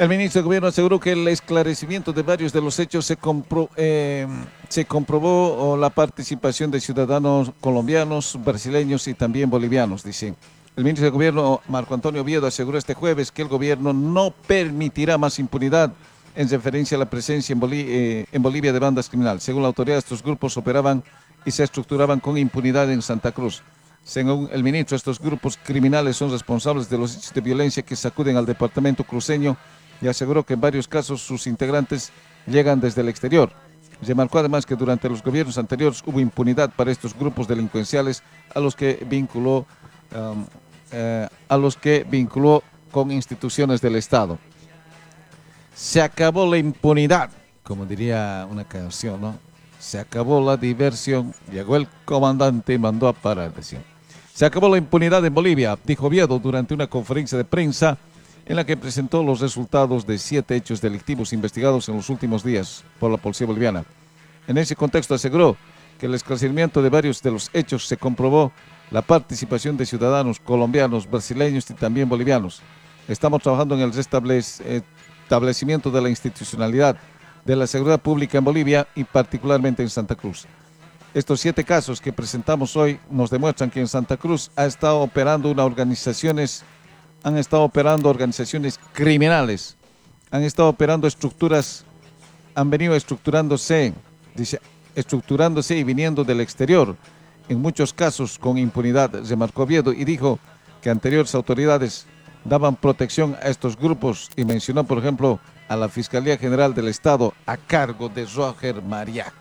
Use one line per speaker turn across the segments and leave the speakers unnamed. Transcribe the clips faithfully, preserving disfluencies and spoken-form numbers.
El ministro de Gobierno aseguró que el esclarecimiento de varios de los hechos se, compro, eh, se comprobó oh, la participación de ciudadanos colombianos, brasileños y también bolivianos, dice. El ministro de Gobierno, Marco Antonio Oviedo, aseguró este jueves que el gobierno no permitirá más impunidad en referencia a la presencia en, Bolí eh, en Bolivia de bandas criminales. Según la autoridad, estos grupos operaban y se estructuraban con impunidad en Santa Cruz. Según el ministro, estos grupos criminales son responsables de los hechos de violencia que sacuden al departamento cruceño y aseguró que en varios casos sus integrantes llegan desde el exterior. Remarcó además que durante los gobiernos anteriores hubo impunidad para estos grupos delincuenciales a los que vinculó, um, eh, a los que vinculó con instituciones del Estado. Se acabó la impunidad, como diría una canción, ¿no? Se acabó la diversión, llegó el comandante y mandó a parar, decía. Se acabó la impunidad en Bolivia, dijo Oviedo durante una conferencia de prensa en la que presentó los resultados de siete hechos delictivos investigados en los últimos días por la policía boliviana. En ese contexto aseguró que el esclarecimiento de varios de los hechos se comprobó la participación de ciudadanos colombianos, brasileños y también bolivianos. Estamos trabajando en el restablecimiento de la institucionalidad de la seguridad pública en Bolivia y particularmente en Santa Cruz. Estos siete casos que presentamos hoy nos demuestran que en Santa Cruz ha estado operando una organizaciones han estado operando organizaciones criminales, han estado operando estructuras, han venido estructurándose, dice, estructurándose y viniendo del exterior, en muchos casos con impunidad, remarcó Oviedo, y dijo que anteriores autoridades daban protección a estos grupos y mencionó, por ejemplo, a la Fiscalía General del Estado a cargo de Roger Mariac.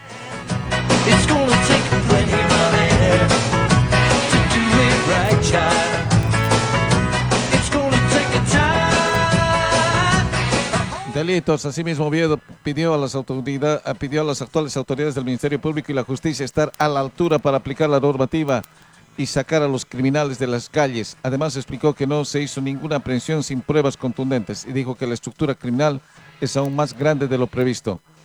Delitos. Asimismo, Oviedo pidió a las autoridades, pidió a las actuales autoridades del Ministerio Público y la Justicia estar a la altura para aplicar la normativa y sacar a los criminales de las calles. Además, explicó que no se hizo ninguna aprehensión sin pruebas contundentes y dijo que la estructura criminal es aún más grande de lo previsto.